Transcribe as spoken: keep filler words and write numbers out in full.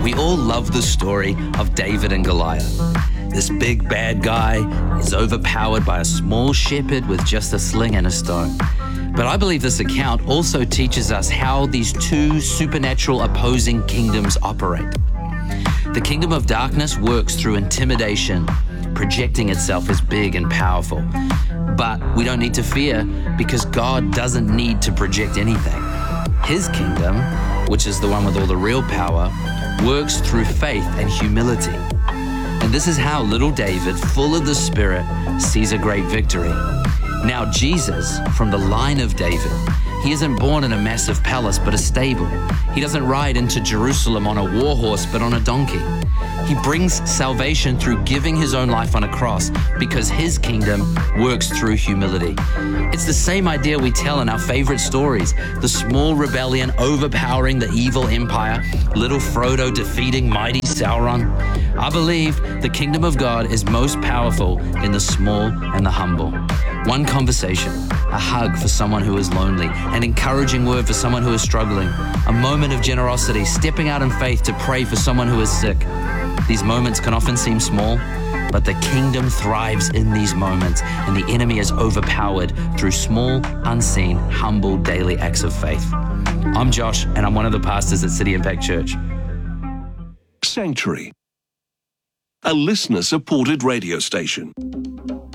We all love the story of David and Goliath. This big bad guy is overpowered by a small shepherd with just a sling and a stone. But I believe this account also teaches us how these two supernatural opposing kingdoms operate. The kingdom of darkness works through intimidation, projecting itself as big and powerful. But we don't need to fear because God doesn't need to project anything. His kingdom, which is the one with all the real power, works through faith and humility. And this is how little David, full of the Spirit, sees a great victory. Now Jesus, from the line of David, he isn't born in a massive palace but a stable. He doesn't ride into Jerusalem on a war horse but on a donkey. He brings salvation through giving his own life on a cross because his kingdom works through humility. It's the same idea we tell in our favorite stories, the small rebellion overpowering the evil empire, little Frodo defeating mighty Sauron. I believe the kingdom of God is most powerful in the small and the humble. One conversation, a hug for someone who is lonely, an encouraging word for someone who is struggling, a moment of generosity, stepping out in faith to pray for someone who is sick. These moments can often seem small, but the kingdom thrives in these moments, and the enemy is overpowered through small, unseen, humble, daily acts of faith. I'm Josh, and I'm one of the pastors at City Impact Church. Sanctuary, a listener-supported radio station.